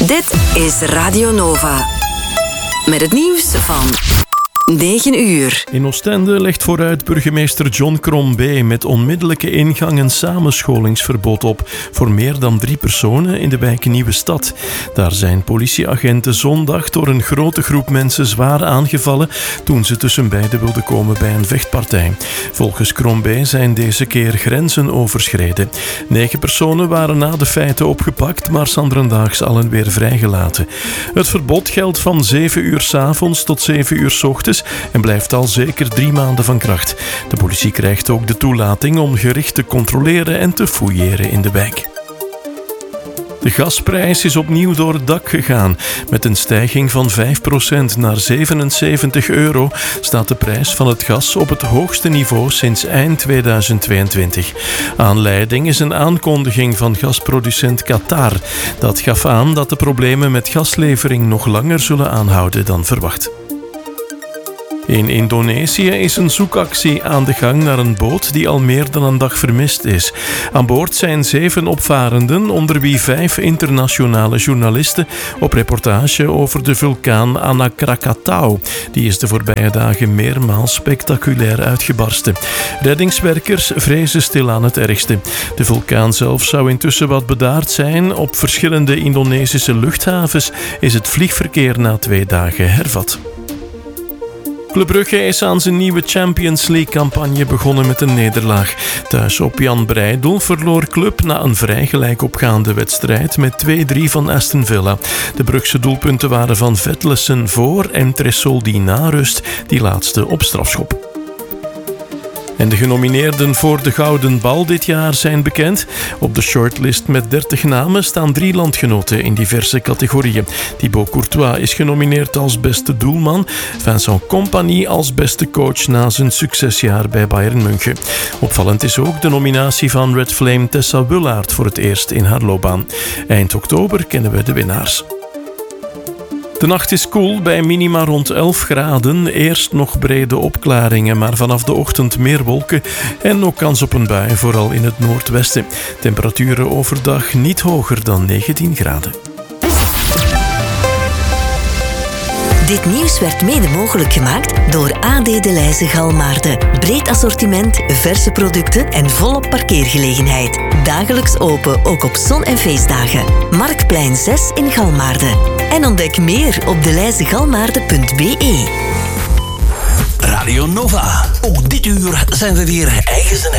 Dit is Radio Nova. Met het nieuws van 9 uur. In Oostende legt vooruit burgemeester John Crombie met onmiddellijke ingang een samenscholingsverbod op voor meer dan 3 personen in de wijk Nieuwe Stad. Daar zijn politieagenten zondag door een grote groep mensen zwaar aangevallen toen ze tussen beiden wilden komen bij een vechtpartij. Volgens Crombie zijn deze keer grenzen overschreden. 9 personen waren na de feiten opgepakt, maar 's anderendaags allen weer vrijgelaten. Het verbod geldt van 7 uur 's avonds tot 7 uur 's ochtends en blijft al zeker 3 maanden van kracht. De politie krijgt ook de toelating om gericht te controleren en te fouilleren in de wijk. De gasprijs is opnieuw door het dak gegaan. Met een stijging van 5% naar €77 staat de prijs van het gas op het hoogste niveau sinds eind 2022. Aanleiding is een aankondiging van gasproducent Qatar. Dat gaf aan dat de problemen met gaslevering nog langer zullen aanhouden dan verwacht. In Indonesië is een zoekactie aan de gang naar een boot die al meer dan een dag vermist is. Aan boord zijn 7 opvarenden, onder wie 5 internationale journalisten, op reportage over de vulkaan Anak Krakatau. Die is de voorbije dagen meermaals spectaculair uitgebarsten. Reddingswerkers vrezen stilaan het ergste. De vulkaan zelf zou intussen wat bedaard zijn. Op verschillende Indonesische luchthavens is het vliegverkeer na 2 dagen hervat. Club Brugge is aan zijn nieuwe Champions League-campagne begonnen met een nederlaag. Thuis op Jan Breydel verloor Club na een vrij gelijk opgaande wedstrijd met 2-3 van Aston Villa. De Brugse doelpunten waren van Vetlesen voor en Tresoldi na rust, die laatste op strafschop. En de genomineerden voor de Gouden Bal dit jaar zijn bekend. Op de shortlist met 30 namen staan 3 landgenoten in diverse categorieën. Thibaut Courtois is genomineerd als beste doelman. Vincent Kompany als beste coach na zijn succesjaar bij Bayern München. Opvallend is ook de nominatie van Red Flame Tessa Wullaert voor het eerst in haar loopbaan. Eind oktober kennen we de winnaars. De nacht is koel bij minima rond 11 graden. Eerst nog brede opklaringen, maar vanaf de ochtend meer wolken en ook kans op een bui, vooral in het noordwesten. Temperaturen overdag niet hoger dan 19 graden. Dit nieuws werd mede mogelijk gemaakt door AD De Leyse Galmaarden. Breed assortiment, verse producten en volop parkeergelegenheid. Dagelijks open, ook op zon- en feestdagen. Marktplein 6 in Galmaarden. En ontdek meer op deleysegalmaarden.be. Radio Nova. Ook dit uur zijn we weer eigen